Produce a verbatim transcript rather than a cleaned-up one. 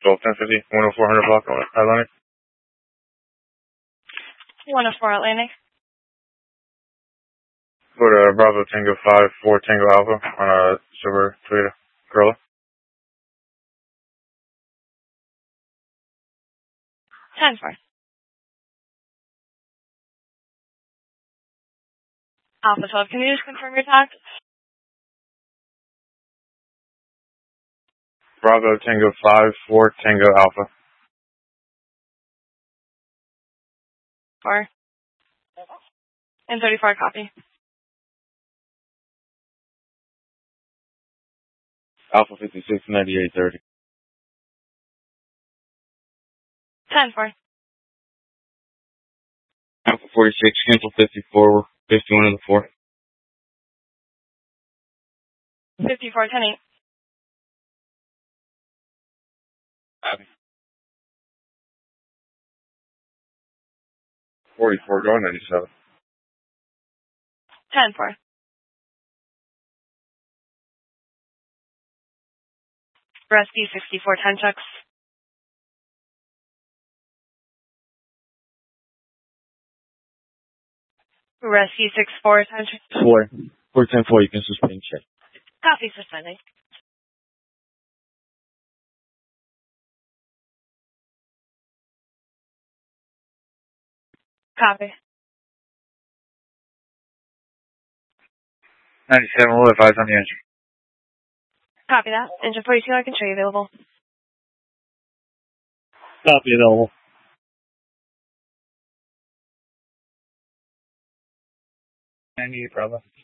twelve ten fifty, one oh four hundred block Atlantic. one oh four Atlantic. Put a Bravo Tango five four Tango Alpha on a silver Toyota Corolla. ten four. Alpha twelve, can you just confirm your tax? Bravo Tango five four Tango Alpha. four. And thirty-four copy. Alpha fifty-six ninety-eight thirty. ten four. Alpha forty-six, cancel fifty-four, fifty-one in the four. fifty-four ten eight. Copy. forty-four, going ninety-seven. ten four. Rescue sixty-four ten checks. Rescue six four ten checks. Four. four ten four, you can suspend check. Copy suspending. Copy. ninety-seven, we'll advise on the engine. Copy that. Engine forty-two, I can show you available. Copy available. ninety-eight, Bravo.